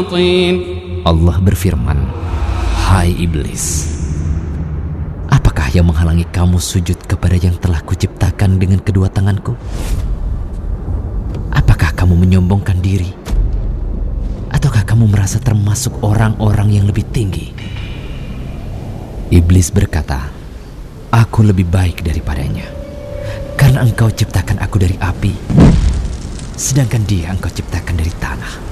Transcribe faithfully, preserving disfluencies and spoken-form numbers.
Allah berfirman, "Hai iblis, apakah yang menghalangi kamu sujud kepada yang telah kuciptakan dengan kedua tanganku? Apakah kamu menyombongkan diri? Ataukah kamu merasa termasuk orang-orang yang lebih tinggi?" Iblis berkata, "Aku lebih baik daripadanya, karena engkau ciptakan aku dari api, sedangkan dia engkau ciptakan dari tanah.